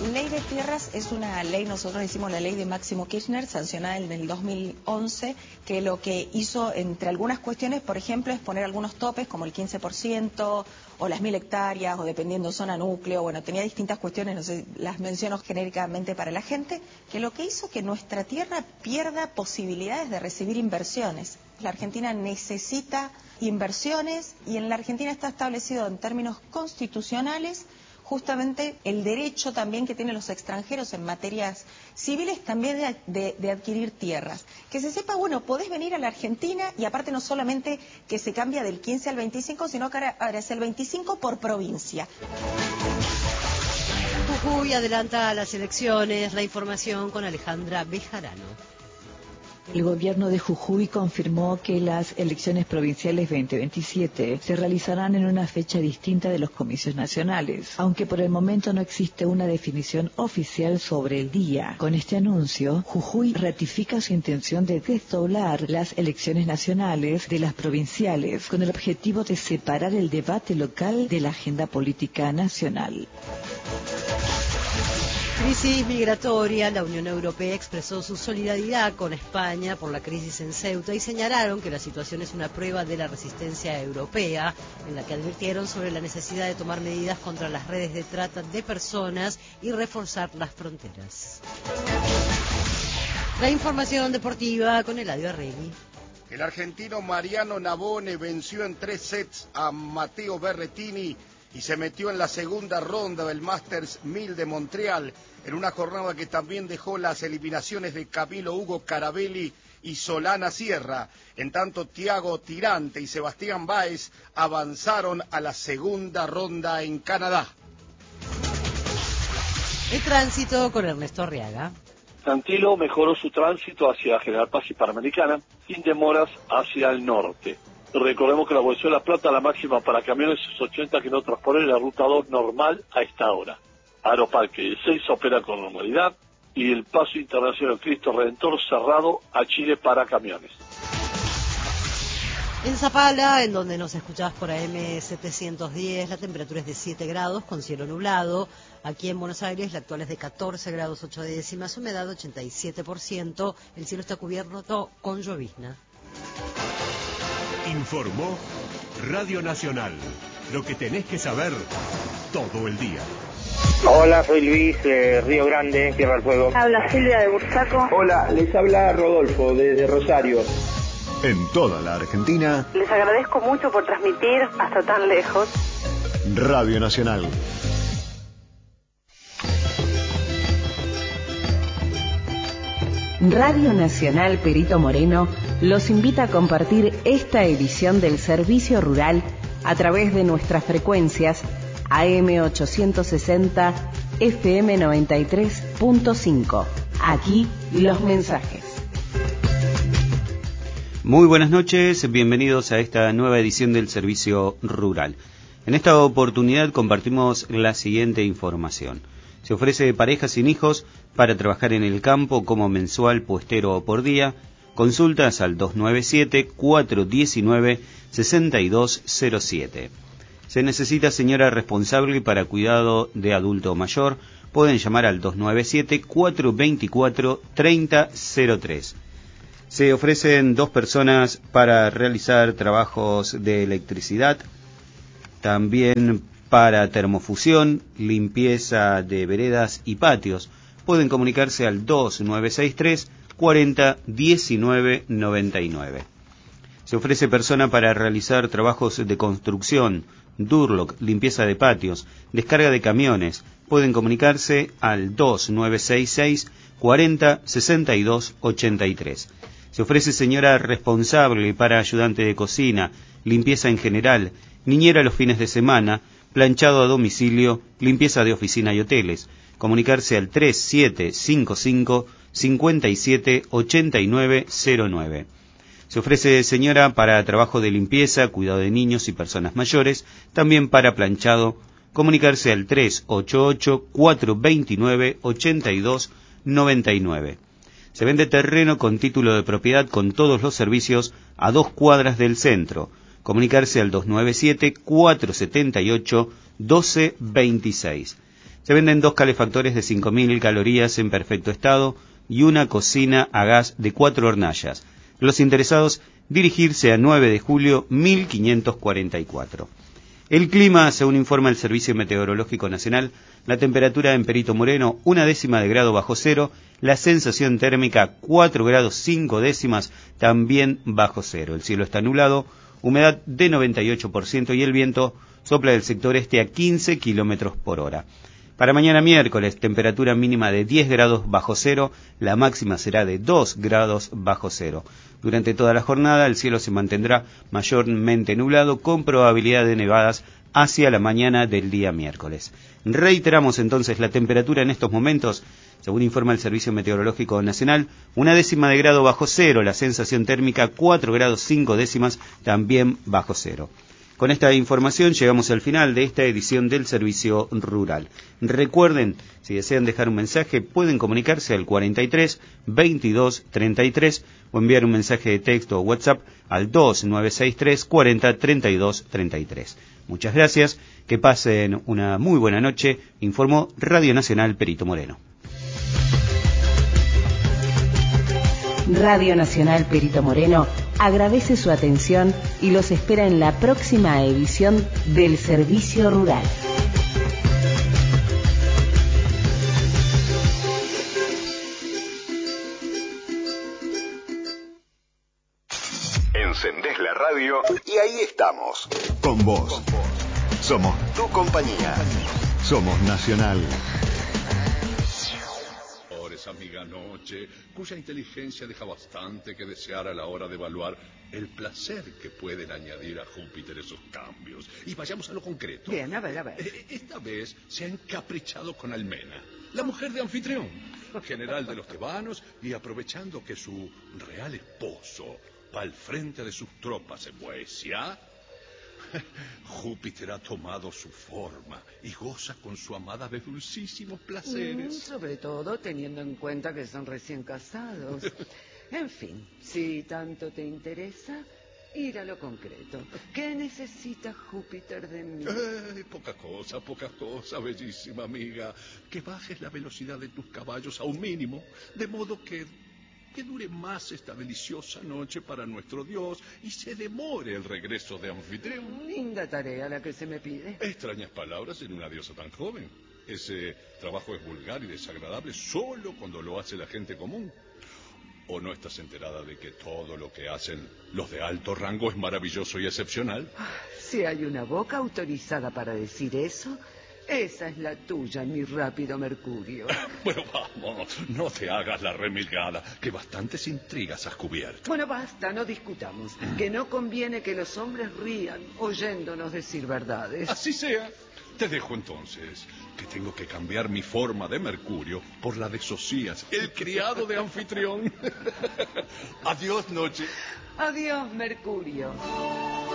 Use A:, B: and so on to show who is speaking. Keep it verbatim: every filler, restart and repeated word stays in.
A: Ley de tierras es una ley, nosotros decimos la ley de Máximo Kirchner, sancionada en el dos mil once, que lo que hizo, entre algunas cuestiones, por ejemplo, es poner algunos topes, como el quince por ciento, o las mil hectáreas, o dependiendo zona núcleo, bueno, tenía distintas cuestiones, no sé, las menciono genéricamente para la gente, que lo que hizo que nuestra tierra pierda posibilidades de recibir inversiones. La Argentina necesita inversiones, y en la Argentina está establecido en términos constitucionales justamente el derecho también que tienen los extranjeros en materias civiles también de, de, de adquirir tierras. Que se sepa, bueno, podés venir a la Argentina y aparte no solamente que se cambia del quince al veinticinco, sino que ahora, ahora es el veinticinco por provincia.
B: Jujuy adelanta las elecciones, la información con Alejandra Bejarano.
C: El gobierno de Jujuy confirmó que las elecciones provinciales veinte veintisiete se realizarán en una fecha distinta de los comicios nacionales, aunque por el momento no existe una definición oficial sobre el día. Con este anuncio, Jujuy ratifica su intención de desdoblar las elecciones nacionales de las provinciales, con el objetivo de separar el debate local de la agenda política nacional.
B: Crisis migratoria. La Unión Europea expresó su solidaridad con España por la crisis en Ceuta y señalaron que la situación es una prueba de la resistencia europea, en la que advirtieron sobre la necesidad de tomar medidas contra las redes de trata de personas y reforzar las fronteras. La información deportiva con Eladio Arregui.
D: El argentino Mariano Navone venció en tres sets a Matteo Berrettini y se metió en la segunda ronda del Masters mil de Montreal, en una jornada que también dejó las eliminaciones de Camilo Hugo Carabelli y Solana Sierra. En tanto, Thiago Tirante y Sebastián Báez avanzaron a la segunda ronda en Canadá.
B: El tránsito con Ernesto Arriaga.
E: Santilo mejoró su tránsito hacia General Paz y Panamericana, sin demoras hacia el norte. Recordemos que la Bolsa de La Plata, la máxima para camiones es ochenta kilómetros por hora y la ruta dos normal a esta hora. Aeroparque seis opera con normalidad y el paso internacional Cristo Redentor cerrado a Chile para camiones.
B: En Zapala, en donde nos escuchás por A M setecientos diez, la temperatura es de siete grados con cielo nublado. Aquí en Buenos Aires la actual es de catorce grados ocho décimas, humedad ochenta y siete por ciento. El cielo está cubierto con llovizna.
F: Informó Radio Nacional. Lo que tenés que saber todo el día.
G: Hola, soy Luis de Río Grande, Tierra del Fuego.
H: Habla Silvia de Bursaco.
I: Hola, les habla Rodolfo desde Rosario.
F: En toda la Argentina.
H: Les agradezco mucho por transmitir hasta tan lejos.
F: Radio Nacional.
J: Radio Nacional Perito Moreno los invita a compartir esta edición del Servicio Rural a través de nuestras frecuencias A M ochocientos sesenta, F M noventa y tres punto cinco. Aquí los mensajes.
K: Muy buenas noches, bienvenidos a esta nueva edición del Servicio Rural. En esta oportunidad compartimos la siguiente información. Se ofrece parejas sin hijos para trabajar en el campo como mensual puestero o por día. Consultas al dos nueve siete, cuatro uno nueve, seis dos cero siete. Se necesita señora responsable para cuidado de adulto mayor. Pueden llamar al dos nueve siete, cuatro dos cuatro, tres cero cero tres. Se ofrecen dos personas para realizar trabajos de electricidad, también para termofusión, limpieza de veredas y patios. Pueden comunicarse al dos nueve seis tres, cuarenta, diecinueve, noventa y nueve. Se ofrece persona para realizar trabajos de construcción, Durlock, limpieza de patios, descarga de camiones. Pueden comunicarse al dos nueve seis seis, cuarenta, sesenta y dos, ochenta y tres. Se ofrece señora responsable para ayudante de cocina, limpieza en general, niñera los fines de semana, planchado a domicilio, limpieza de oficina y hoteles. Comunicarse al tres siete cinco cinco, cinco siete, ocho nueve cero nueve. Se ofrece señora para trabajo de limpieza, cuidado de niños y personas mayores, también para planchado. Comunicarse al tres ocho ocho, cuatro dos nueve, ocho dos nueve nueve. Se vende terreno con título de propiedad con todos los servicios a dos cuadras del centro. Comunicarse al dos nueve siete, cuatro siete ocho, uno dos dos seis. Se venden dos calefactores de cinco mil calorías en perfecto estado y una cocina a gas de cuatro hornallas. Los interesados, dirigirse a nueve de julio mil quinientos cuarenta y cuatro. El clima, según informa el Servicio Meteorológico Nacional, la temperatura en Perito Moreno, una décima de grado bajo cero, la sensación térmica cuatro grados cinco décimas, también bajo cero. El cielo está nublado, humedad de noventa y ocho por ciento y el viento sopla del sector este a quince kilómetros por hora. Para mañana miércoles, temperatura mínima de diez grados bajo cero, la máxima será de dos grados bajo cero. Durante toda la jornada el cielo se mantendrá mayormente nublado con probabilidad de nevadas hacia la mañana del día miércoles. Reiteramos entonces la temperatura en estos momentos, según informa el Servicio Meteorológico Nacional, una décima de grado bajo cero, la sensación térmica cuatro grados cinco décimas, también bajo cero. Con esta información llegamos al final de esta edición del Servicio Rural. Recuerden, si desean dejar un mensaje, pueden comunicarse al cuarenta y tres, veintidós, treinta y tres o enviar un mensaje de texto o WhatsApp al dos nueve seis tres, cuarenta, treinta y dos, treinta y tres. Muchas gracias, que pasen una muy buena noche, informó Radio Nacional Perito Moreno.
J: Radio Nacional Perito Moreno agradece su atención y los espera en la próxima edición del Servicio Rural.
F: Encendés la radio y ahí estamos. Con vos. Somos tu compañía. Somos Nacional.
L: Amiga noche, cuya inteligencia deja bastante que desear a la hora de evaluar el placer que pueden añadir a Júpiter esos cambios. Y vayamos a lo concreto.
M: Bien, a ver, a ver.
L: Eh, esta vez se ha encaprichado con Almena, la mujer de Anfitrión, general de los tebanos, y aprovechando que su real esposo va al frente de sus tropas en Boecia, Júpiter ha tomado su forma y goza con su amada de dulcísimos placeres.
M: Mm, sobre todo teniendo en cuenta que son recién casados. En fin, si tanto te interesa, ir a lo concreto. ¿Qué necesita Júpiter de mí?
L: Eh, poca cosa, poca cosa, bellísima amiga. Que bajes la velocidad de tus caballos a un mínimo, de modo que... que dure más esta deliciosa noche para nuestro Dios y se demore el regreso de Anfitrión.
M: Linda tarea la que se me pide.
L: Extrañas palabras en una diosa tan joven. Ese trabajo es vulgar y desagradable solo cuando lo hace la gente común. ¿O no estás enterada de que todo lo que hacen los de alto rango es maravilloso y excepcional?
M: Si hay una boca autorizada para decir eso... esa es la tuya, mi rápido Mercurio.
L: Bueno, vamos, no te hagas la remilgada, que bastantes intrigas has cubierto.
M: Bueno, basta, no discutamos. Que no conviene que los hombres rían oyéndonos decir verdades.
L: Así sea. Te dejo entonces, que tengo que cambiar mi forma de Mercurio por la de Socias, el criado de Anfitrión. Adiós, noche.
M: Adiós, Mercurio.